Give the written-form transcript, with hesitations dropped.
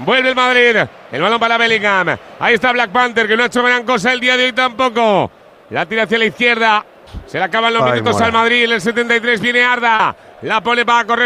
Vuelve el Madrid. El balón para Bellingham. Ahí está Black Panther, que no ha hecho gran cosa el día de hoy tampoco. La tira hacia la izquierda. Se le acaban los minutos al Madrid. En el 73 viene Arda. La pone para correr.